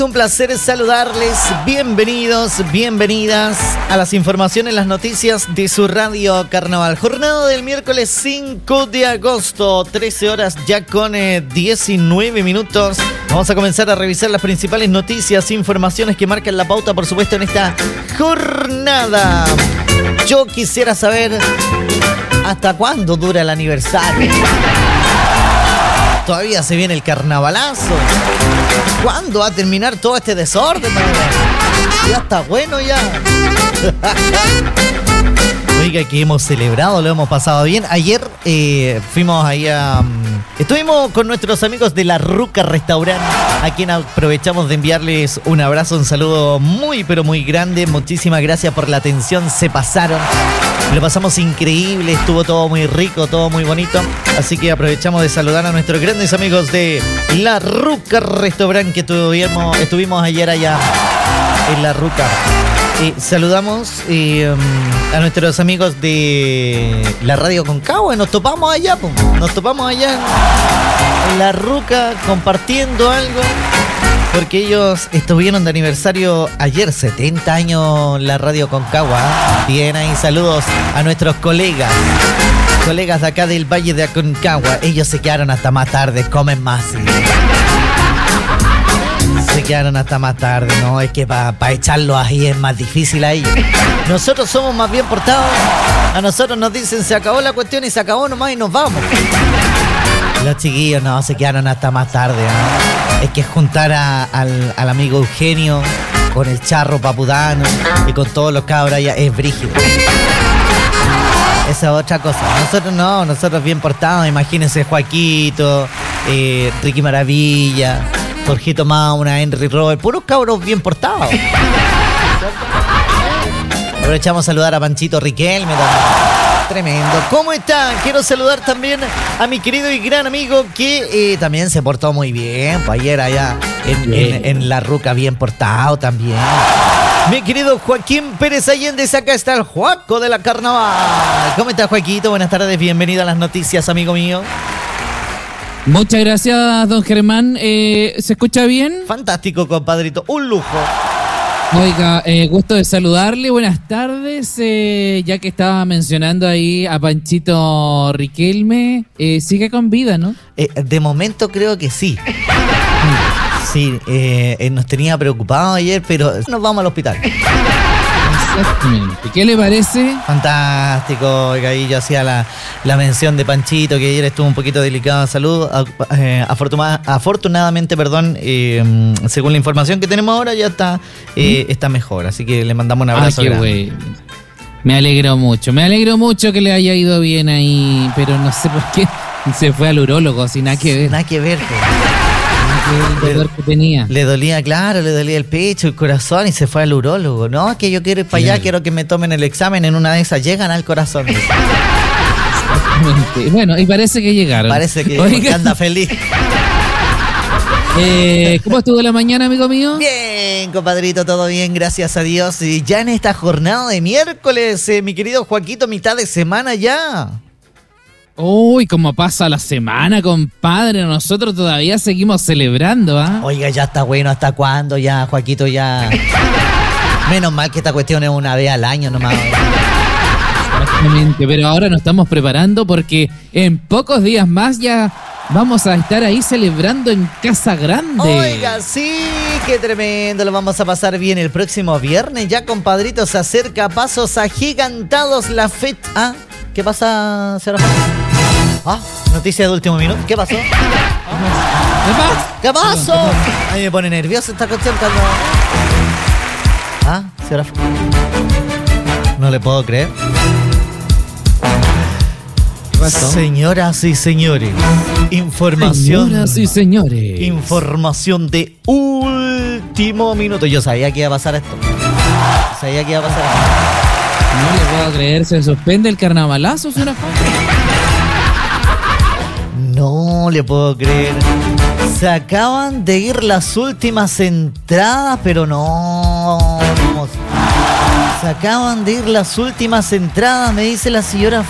Un placer saludarles, bienvenidos, bienvenidas a las informaciones, las noticias de su radio Carnaval. Jornada del miércoles 5 de agosto, 13 horas ya con 19 minutos. Vamos a comenzar a revisar las principales noticias, informaciones que marcan la pauta, por supuesto, en esta jornada. Yo quisiera saber hasta cuándo dura el aniversario. Todavía se viene el carnavalazo. ¿Cuándo va a terminar todo este desorden? Ya está bueno ya. Oiga, que hemos celebrado, lo hemos pasado bien. Ayer fuimos ahí a... estuvimos con nuestros amigos de La Ruca Restaurant, a quien aprovechamos de enviarles un abrazo, un saludo muy, pero muy grande. Muchísimas gracias por la atención, se pasaron. Lo pasamos increíble, estuvo todo muy rico, todo muy bonito. Así que aprovechamos de saludar a nuestros grandes amigos de La Ruca Restaurant, que estuvimos ayer allá en La Ruca. Saludamos a nuestros amigos de la Radio Concagua. Nos topamos allá en La Ruca compartiendo algo, porque ellos estuvieron de aniversario ayer, 70 años la Radio Concagua. Bien ahí, saludos a nuestros colegas de acá del Valle de Aconcagua. Ellos se quedaron hasta más tarde, comen más. ¿Sí? Se quedaron hasta más tarde, ¿no? Es que para echarlos ahí es más difícil a ellos. Nosotros somos más bien portados. A nosotros nos dicen, se acabó la cuestión y se acabó nomás y nos vamos. Los chiquillos no, se quedaron hasta más tarde, ¿no? Es que juntar al amigo Eugenio con el Charro Papudano y con todos los cabros allá es brígido. Esa es otra cosa. Nosotros bien portados. Imagínense Joaquito, Ricky Maravilla, Jorgito Mauna, Henry Robert, puros cabros bien portados. Aprovechamos a saludar a Panchito Riquelme también. Tremendo. ¿Cómo están? Quiero saludar también a mi querido y gran amigo que también se portó muy bien. Pues ayer allá en La Ruca, bien portado también. Mi querido Joaquín Pérez Allende, acá está el Joaco de la Carnaval. ¿Cómo estás, Joaquito? Buenas tardes, bienvenido a las noticias, amigo mío. Muchas gracias, don Germán. ¿Se escucha bien? Fantástico, compadrito. Un lujo. Oiga, gusto de saludarle. Buenas tardes. Ya que estaba mencionando ahí a Panchito Riquelme, sigue con vida, ¿no? De momento creo que sí. Sí, nos tenía preocupados ayer, pero nos vamos al hospital. Exactamente. ¿Qué le parece? Fantástico. Oiga, ahí yo hacía la mención de Panchito, que ayer estuvo un poquito delicado de salud. Afortunadamente, según la información que tenemos ahora, ya está mejor. Así que le mandamos un abrazo grande. Bueno. Me alegro mucho que le haya ido bien ahí, pero no sé por qué se fue al urólogo, sin nada que ver. Nada que ver, el dolor que tenía. Le dolía el pecho, el corazón y se fue al urólogo. No, que yo quiero ir para allá, quiero que me tomen el examen, en una de esas llegan al corazón. Bueno, y parece que llegaron. Parece que anda feliz. ¿Cómo estuvo la mañana, amigo mío? Bien, compadrito, todo bien, gracias a Dios. Y ya en esta jornada de miércoles, mi querido Joaquito, mitad de semana ya. Uy, cómo pasa la semana, compadre. Nosotros todavía seguimos celebrando, ¿ah? Oiga, ya está bueno. ¿Hasta cuándo ya, Joaquito? Ya. Menos mal que esta cuestión es una vez al año nomás. Exactamente, pero ahora nos estamos preparando porque en pocos días más ya vamos a estar ahí celebrando en Casa Grande. Oiga, sí, qué tremendo. Lo vamos a pasar bien el próximo viernes. Ya, compadrito, se acerca a pasos agigantados la fecha. ¿Ah? ¿Qué pasa, señora? Noticia de último minuto. ¿Qué pasó? ¿Qué pasó? A mí me pone nervioso esta cuestión cuando... Señora. No le puedo creer. ¿Qué pasó? Señoras y señores, información de último minuto. Yo sabía que iba a pasar esto. No le puedo creer, se suspende el carnavalazo, señora. No le puedo creer. Se acaban de ir las últimas entradas, pero no. Se acaban de ir las últimas entradas, me dice la señora